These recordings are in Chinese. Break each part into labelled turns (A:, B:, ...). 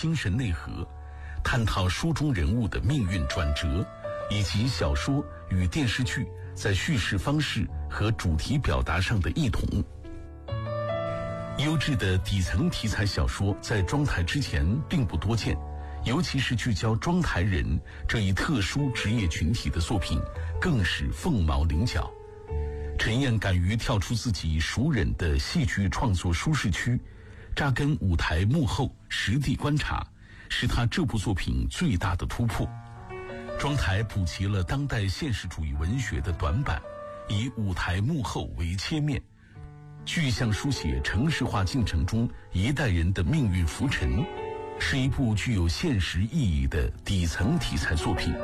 A: 精神内核，探讨书中人物的命运转折，以及小说与电视剧在叙事方式和主题表达上的异同。优质的底层题材小说在庄台之前并不多见，尤其是聚焦庄台人这一特殊职业群体的作品更是凤毛麟角。陈燕敢于跳出自己熟稔的戏剧创作舒适区，扎根舞台幕后实地观察，是他这部作品最大的突破。庄台补齐了当代现实主义文学的短板，以舞台幕后为切面，具象书写城市化进程中一代人的命运浮沉，是一部具有现实意义的底层题材作品。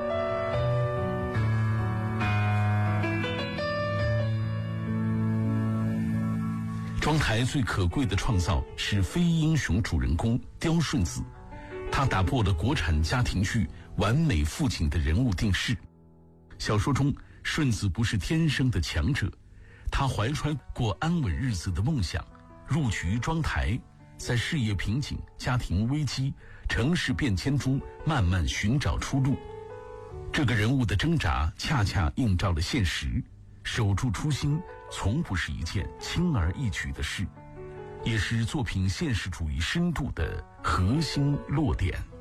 A: 庄台最可贵的创造是非英雄主人公刁顺子，他打破了国产家庭剧完美父亲的人物定式。小说中，顺子不是天生的强者，他怀揣过安稳日子的梦想，入局庄台，在事业瓶颈、家庭危机、城市变迁中慢慢寻找出路。这个人物的挣扎恰恰映照了现实，守住初心从不是一件轻而易举的事，也是作品现实主义深度的核心落点。